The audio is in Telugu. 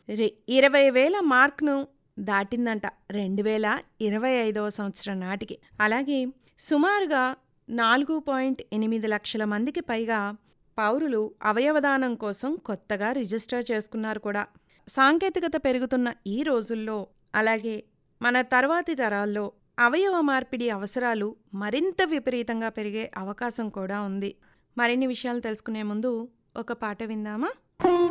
20,000 మార్క్‌ను దాటిందంట 2025వ సంవత్సరం నాటికి. అలాగే సుమారుగా 4.8 లక్షల మందికి పైగా పౌరులు అవయవదానం కోసం కొత్తగా రిజిస్టర్ చేసుకున్నారు కూడా. సాంకేతికత పెరుగుతున్న ఈ రోజుల్లో, అలాగే మన తర్వాతి తరాల్లో అవయవ మార్పిడి అవసరాలు మరింత విపరీతంగా పెరిగే అవకాశం కూడా ఉంది. మరిన్ని విషయాలు తెలుసుకునే ముందు ఒక పాట విందామా?